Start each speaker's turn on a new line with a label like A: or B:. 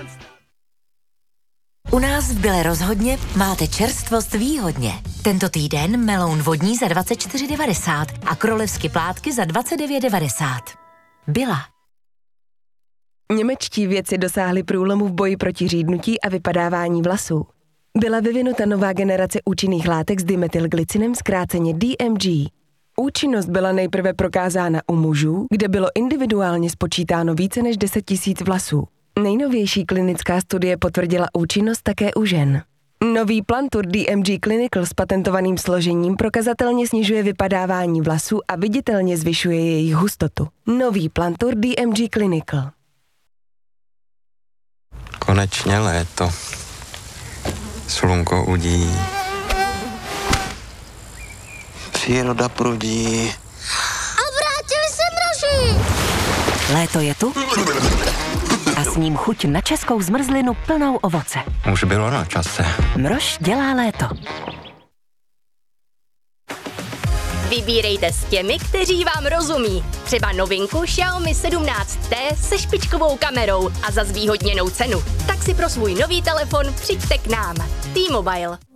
A: U nás v Bile rozhodně máte čerstvost výhodně. Tento týden meloun vodní za 24,90 a krolevsky plátky za 29,90. Byla.
B: Němečtí vědci dosáhli průlomu v boji proti řídnutí a vypadávání vlasů. Byla vyvinuta nová generace účinných látek s dimethylglycinem, zkráceně DMG. Účinnost byla nejprve prokázána u mužů, kde bylo individuálně spočítáno více než 10 000 vlasů. Nejnovější klinická studie potvrdila účinnost také u žen. Nový Plantur DMG Clinical s patentovaným složením prokazatelně snižuje vypadávání vlasů a viditelně zvyšuje jejich hustotu. Nový Plantur DMG Clinical.
C: Konečně léto. Slunko udí. Příroda prudí.
D: A vrátili se mraži!
A: Léto je tu a s ním chuť na českou zmrzlinu plnou ovoce.
C: Už bylo na čase.
A: Mrož dělá léto.
E: Vybírejte s těmi, kteří vám rozumí. Třeba novinku Xiaomi 17T se špičkovou kamerou a za zvýhodněnou cenu. Tak si pro svůj nový telefon přijďte k nám. T-Mobile.